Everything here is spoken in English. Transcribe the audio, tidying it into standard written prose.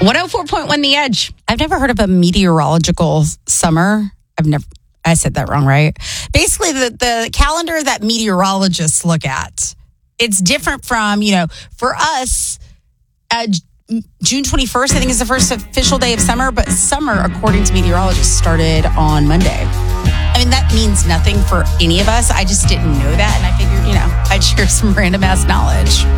104.1 The Edge. I've never heard of a meteorological summer. I said that wrong, right? Basically, the calendar that meteorologists look at, it's different from, for us, June 21st, I think, is the first official day of summer, but summer, according to meteorologists, started on Monday. I mean, that means nothing for any of us. I just didn't know that, and I figured, I'd share some random ass knowledge.